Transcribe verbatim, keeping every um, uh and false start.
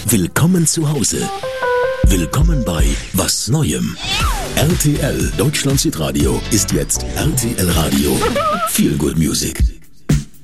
Willkommen zu Hause. Willkommen bei Was Neuem. R T L Deutschland Südradio ist jetzt R T L Radio. Feel Good Music.